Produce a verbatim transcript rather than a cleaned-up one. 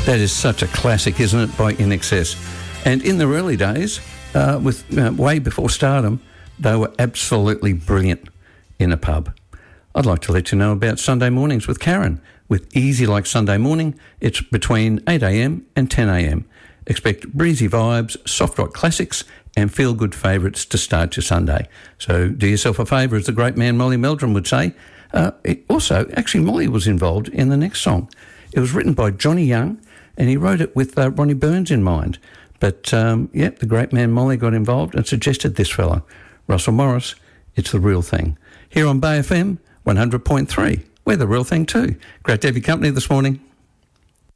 That is such a classic, isn't it, by I N X S? And in the early days, uh, with uh, way before stardom, they were absolutely brilliant in a pub. I'd like to let you know about Sunday Mornings with Karen. With Easy Like Sunday Morning, it's between eight a.m. and ten a.m. Expect breezy vibes, soft rock classics, and feel-good favourites to start your Sunday. So do yourself a favour, as the great man Molly Meldrum would say. Uh, it also, actually, Molly was involved in the next song. It was written by Johnny Young, and he wrote it with uh, Ronnie Burns in mind. But, um, yeah, the great man Molly got involved and suggested this fella, Russell Morris. It's the real thing. Here on Bay F M one hundred point three, we're the real thing too. Great to have your company this morning.